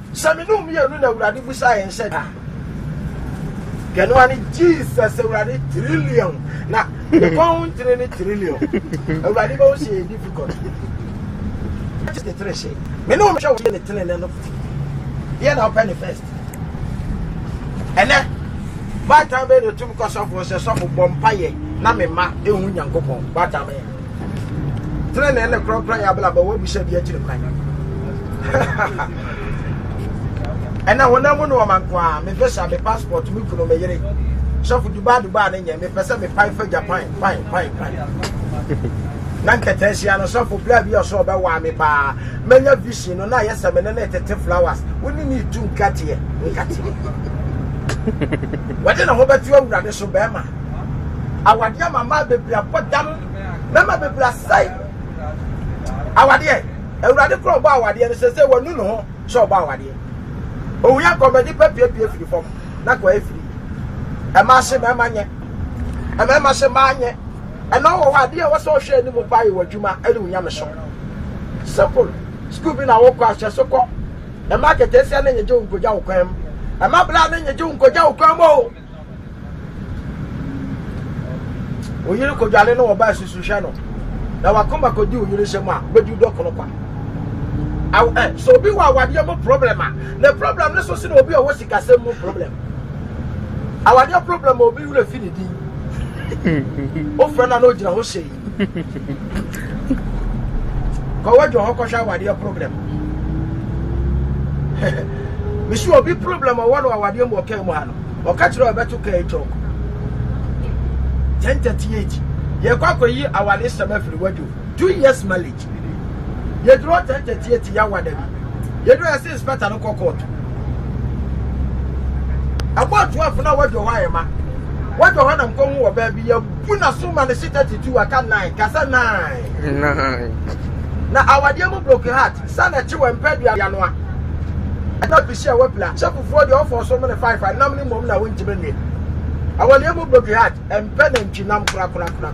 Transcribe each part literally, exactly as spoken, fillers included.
Saminu me anu na urade busa yen said Kenwani Jesus urade trillion na the count trillion urade ba o say difficult just the three say me no me show the trillion no here na open first and then by time be the two cause of was so for bompaye na me ma ehun Nyankopon by time trillion na kro kro ya bla ba wo bi sha bi akire kwan and now when I'm no man kwa me visa me passport me kuno me yere so for Dubai Dubai na nya me pesa me pay for Japan fine fine fine nan ketensia no so for bla bi so be wa me pa menya vision no na yesa me na tete flowers woni ni tu nkate nkate wade na ho betu awurade so be ma awade mama bebia podam mama bebia sai awade awurade kro ba awade no se se wonu no so ba awade o ya comedy pepie pie free form na kwa e free e ma se me manye e ma ma se manye e no wo ade e wo so hwe ni mo pa yi wadwuma e de unya me so simple school bi na wo kwa hye so ko e ma kete sia na nyeje unkoja wo kwam e ma bla na nyeje unkoja wo kwam o o yiri ko jale no wo ba susu hwe no na wakoma ko di o yiri se mu a bedu do kono kwa aw eh so bi wa awade mo problem a the problem no so se no obi o wosika sem mo problem awade problem obi wure fi ni din o frana no jira ho sei ko wajo ho ko sha awade problem mi su obi problem o wano awade mo ke mo ha no o ka kire obeto ka e chok ten thirty-eight ye kwa ko yi awade sem afiri wajo two years marriage ye draw ten thirty-eight ya wada bi ye draw say inspector no court about twelve na wajo wa yema wajo ha na mko hu wo ba bi ya bu na so ma ne thirty-two aka nine kasa nine nine na awade mo broken heart sana chi we mpadu ya no a na bi share wepla chefu for the offer so many five five nam ni mom na won jibe ni awade mo broken heart empe na ntwinam kura kura kura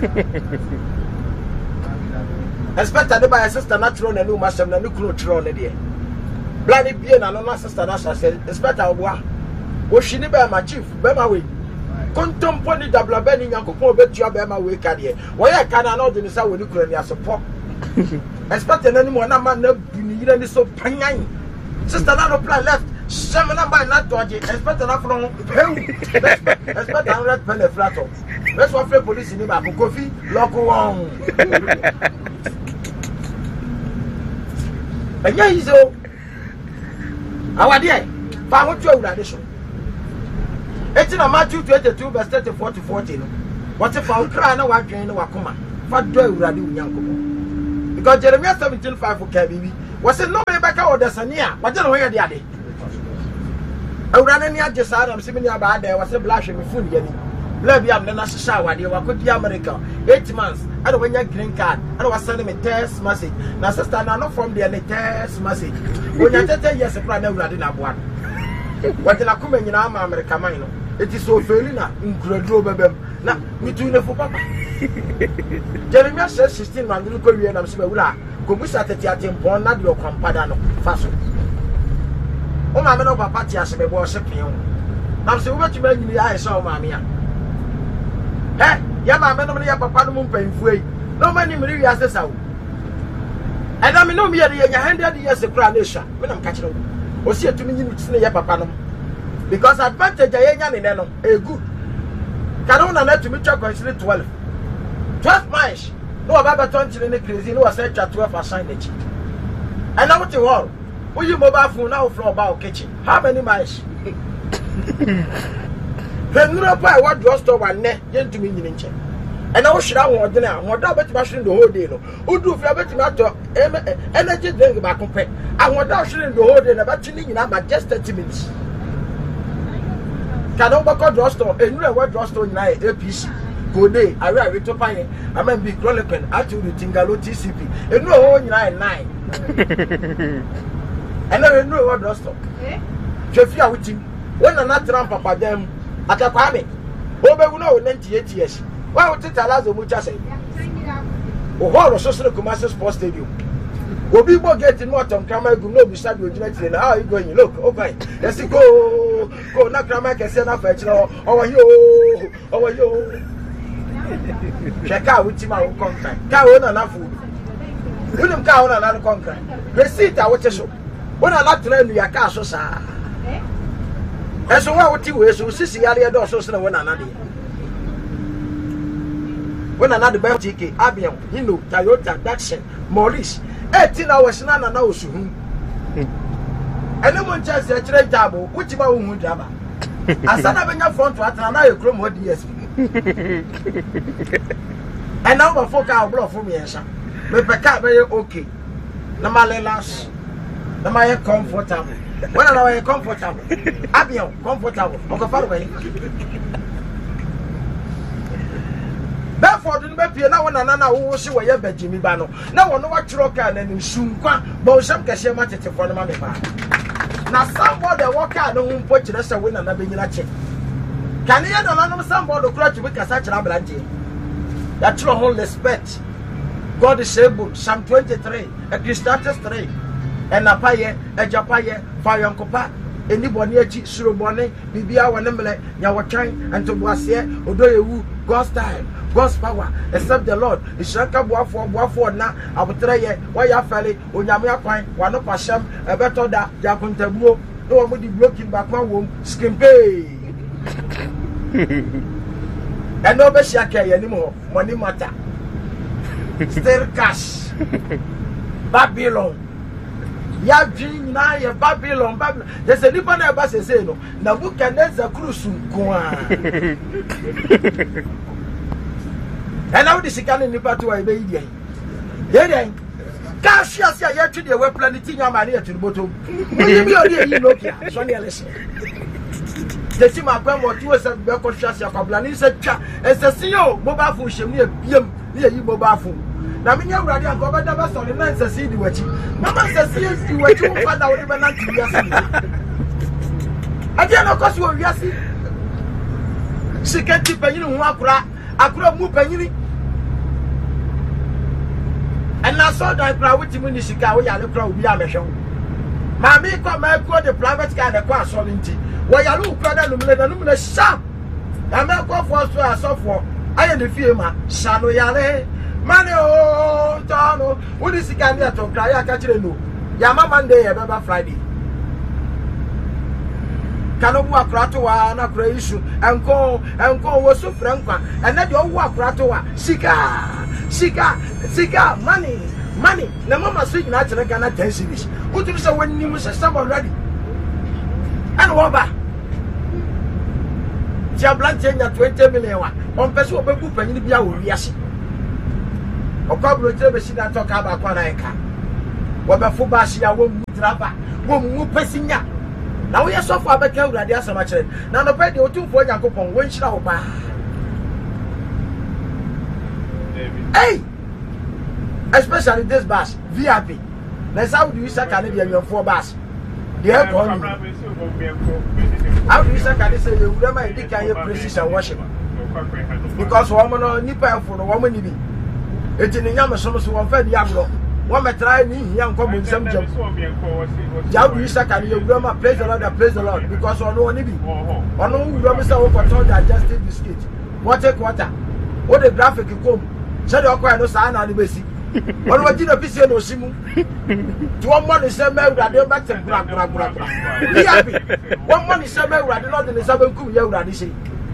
Expect the by sister natural na no masem na no kuro tro na de blani bie na no na sister na say expect oboa wo hwini ba ma chief ba ma we kontompo ni dabla ba ni Nyankopon obetua ba ma we ka de wo ye ka na no de ni sa we ni kuro ni asopo expect na ni mo na ma na bu ni yire ni so panyan sister na no plan left shame na ba na toje expect na from expect na red pen e flat up let's wa free police ni ba ko kofi loko won anya hizo awade fa ho tu awurade so eti na Matthew twenty-two verse thirty-four to forty no what if fa ukra na wadwen na wakoma fa do awurade Nyankopon because Jeremiah seventeen five ka bibi was no me beka odesania waje no ye de ade awurade ni agesa na msimi ni aba ade was blash me fun ye ni bla bi am na shisha awade wakodi America eight months I don't want your green card. I don't want to send me text message. Now, sister, now not from the text message. When you tell yes, a plan, I didn't have one. What did I come in America? It is so failing now. Incredible, baby. Now, me too, the papa. Jeremiah says sixteen man, little Korean, I'm saying, go be at the theatre, not your compadano. Faso. Oh, my man, papa, as a worshiping. I'm saying, what you mean in the eyes of Mamma? Eh? Ya ma me no me ya papa no mpanfu yi no mani me wi ase sawo eda me no me ya ya one hundred years kra na sha me na mka kire o si etumi nyi mutine ya papa no because advantage ya nya ne no e good kanu na na tumi twa consider twelve twelve miles no baba twenty ne crazy no was twa twelve assign echi and now what you all we you mobile phone now from about kitchen how many miles Penura pa wa drugstore wa ne yentumi nyini nche and now should I want dinner what about machine the whole day no udu fi abeti ma to energy drink ba kompe I want that should the whole day na ba tini nyina ba just thirty minutes can no back drugstore enura wa drugstore nyina A P C go day are are to pan I mean be chronicle atu the tingalo T C P enura ho nyina nine and now enura wa drugstore eh chefi a wuti wona na tram papa dem atakwa me obewu no ninety-eight years wa wotita lazo mu cha say o horo so so Kumasi Sports Stadium Obi bo get in what on camera go no be start you direct how are you going? Look, okay. Let's go. Go na camera can say na fetch no. Oh yo. Oh yo. Check out with him our contract. Ka won na food. Unim ka won na contract. Receipt a what so. When I like to learn your car so sa. And so what you we so sisi yare do so so when another. When another buy T K, Abian, you know, Toyota, Datsun, Maurice. eighteen hours na na na osuhu. Ene mo chance e kire jabo, kuchi ba wo hu drama. Asana benya front wa na na ye krom ho D S P. And now my folk are blow for me ensa. Me peka be okay. Na ma last. Na ma ye comfortable. When na ye comfortable. Abian comfortable. Oko faru be. Therefore, the baby na wana na wo se wo ye bajimi ba no na wo no wa twiro ka na ni sunkwa ba o sham kase ma tete fo no ma me ba na somebody walk out no hu po kire se we na na benyina che kan ye no no somebody kura tu be kasa kira blanje ya twiro whole respect. God is able. Psalm twenty-three, Ecclesiastes three, and apaye ejapaye fa yonkopa anybody echi surobone bibia wonemle nya wotwan antoboase odoyewu God's time, God's power, except the Lord. Ishanka buafo buafo na abutreye waya fele onyame akwan wano pashem ebeto da jakuntabuo no wo di blocking back one wom skimpe and no be shaka anymore money matter still cash Babylon ya dream na ya Babylon Babylon there's a nipa na ba say no na Nebuchadnezzar cruise nko and now this can nipa to wa be yi dey dey cash ya say ya twede we planet nya ma na ya twede botom we bi odi yi Nokia so ne lese the team agba mo tu se be ko hwase akwabla ni se twa esese yo mobile phone shem ne biem ne yi mobile phone na me nya urade anko be da be so ne nsese di wachi mama nsese di wachi wo fada wo be na ti wiase adia no koso wo wiase siketi panyin hu akura akura mu panyin and na so da akura wuti mu ni sika wo ya le kura obi amehwe ma me ko ma ko the private car de kwa so nti wo ya lu kura da numle na numle sharp na me ko for so asofo aye ne fie ma shano yare mane o tano wudi sika ni ato kra ya ka kire no ya ma Monday ya baba Friday kanu bu akra to wa na kra isu enko enko wo so frankwa ena de wo akra to wa sika sika sika money money na mama so nyina kire Ghana ten series kutu se wani mu se some already and wo ba Jablante nya twenty million wa on peso obebu panyin bia wo wiase okabro trebe sina to ka ba kwa na eka wo be fu ba hia wo mu draba wo mu pasinya na wo yesofu abeka urade asama kire na no pe de otumfo Yakobon wo nhira wo ba hey especially this bus V I P na how do you say Canadian your four bus the air con how do you say can say you never indican your precision worship because woman no nipa for no woman ni bi eti ni nyame so so won fa di agro won metra ni hia nko bo nsam jam ja do you say can you grandma praise the Lord praise the Lord because ono oni bi ono wu me say wo control the adjusted biscuit water quarter what the graphic come say the okwa no sa na ni besi ono wa jina pisi no simu to one money say me urade ba te bra bra bra bra happy one money say me urade no de say bankum ya urade say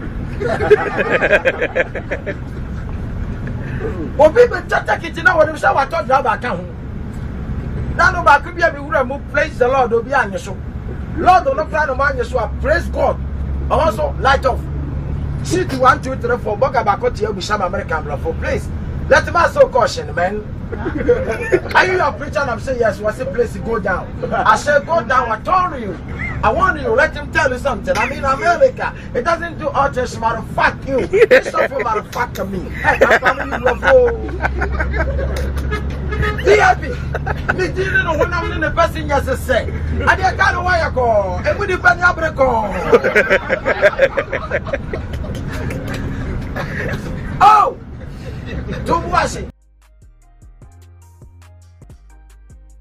obi be tata kitina wo dem say wa to driver ka ho na no ba ku bia be wura mo praise the Lord obi anye so Lord no kra no anye so praise God also light off city one two three four boga ba ko tie obi sham American blood for place let me so caution man are you a preacher and I'm saying yes what's the place to go down I said go down I told you I want you let him tell you something I mean America it doesn't do all just matter fuck you it's not for matter fuck me hey my family love you V I P me didn't know when I'm in the person just say I didn't kind of why I call and we depend on your call oh don't wash it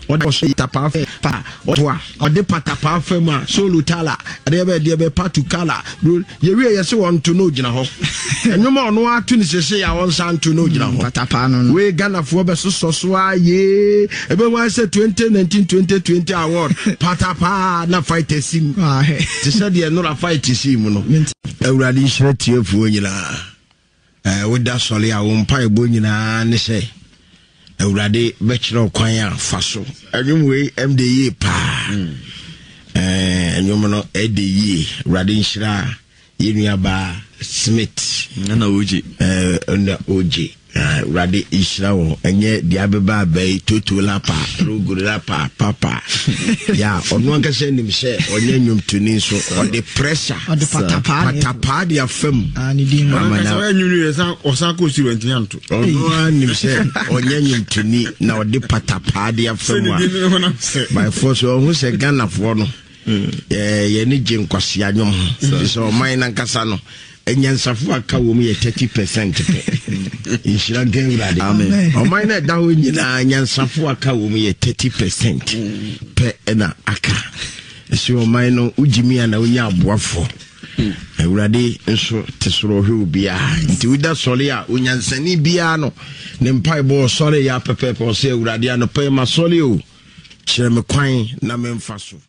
What was tapa pa or the patapa fema solo tala rebe de patu kala ye we yes want to know gina ho enyo ma no atu ni sese ya won san to know gina ho patapa no we Ghana fo be so so so aye ebe wan say twenty nineteen twenty twenty award patapa na fight sim ah te said ye no fight sim no Ewurade nhire tie fu nyina eh we da sole a wo mpa ebo nyina ne se Ewurade bechiro kwan ya faso enwum we M D E pa eh enwum no E D E Ewurade nhira yenua ba Smith na oji eh na oji Ewurade nhira wo enye dia beba bai totola pa rogurila pa papa ya onu anka se nim se onye nwum tuni so o the pressure o the patapa patapa dia fam ani din mama na nwunu yesa osako si wenti anto onu anim se onye nwum tuni na o the patapa dia fam by force o hu se Ghana fo no eh ye ni jinkwase anyom so man na nkasa no enyansafo aka wo mu ye thirty percent pe inshira ngen Ewurade amen o man na da ho nyina enyansafo aka wo mu ye thirty percent pe na aka so man no ujimi na onya aboafo Ewurade nso tesoro hwe obia nti uda sole a onyansani bia no ne mpai bo sole ya pepepe o se Ewurade ano pe ma sole o kyereme kwan na memfa so